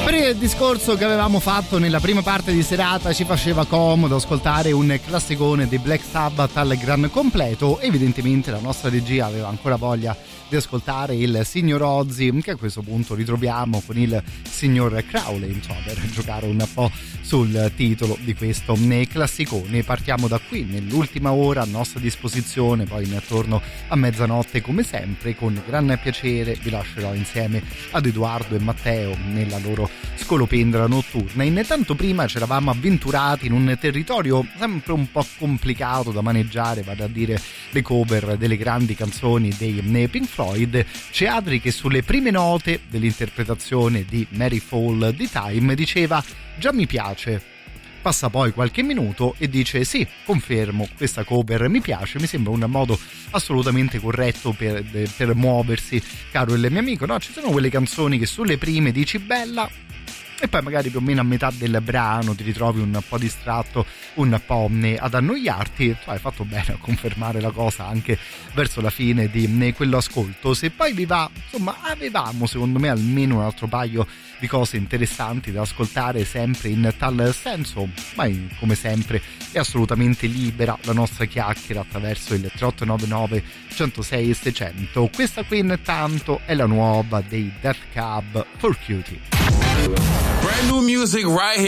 Per il discorso che avevamo fatto nella prima parte di serata ci faceva comodo ascoltare un classicone di Black Sabbath al gran completo. Evidentemente la nostra regia aveva ancora voglia di ascoltare il signor Ozzy, che a questo punto ritroviamo con il signor Crowley, insomma, per giocare un po' sul titolo di questo classicone. Partiamo da qui nell'ultima ora a nostra disposizione, poi intorno a mezzanotte come sempre. Con gran piacere vi lascerò insieme ad Edoardo e Matteo nella loro scolopendra notturna. Intanto prima ci eravamo avventurati in un territorio sempre un po' complicato da maneggiare, vale a dire le cover delle grandi canzoni dei Pink Floyd. C'è Adri che sulle prime note dell'interpretazione di Mary Fall di Time diceva già mi piace. Passa poi qualche minuto e dice sì, confermo, questa cover mi piace, mi sembra un modo assolutamente corretto per muoversi, caro il mio amico. No, ci sono quelle canzoni che sulle prime dici bella e poi magari più o meno a metà del brano ti ritrovi un po' distratto, un po' ad annoiarti. Hai fatto bene a confermare la cosa anche verso la fine di quello ascolto. Se poi vi va, insomma, avevamo secondo me almeno un altro paio di cose interessanti da ascoltare sempre in tal senso, ma come sempre è assolutamente libera la nostra chiacchiera attraverso il 3899 106 e 600. Questa qui intanto è la nuova dei Death Cab for Cutie. Brand new music right here.